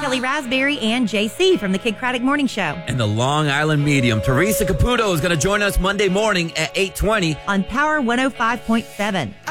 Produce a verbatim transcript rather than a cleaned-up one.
Kelly Raspberry and J C from the Kid Craddock Morning Show. And the Long Island medium, Teresa Caputo, is going to join us Monday morning at eight twenty on Power one oh five point seven.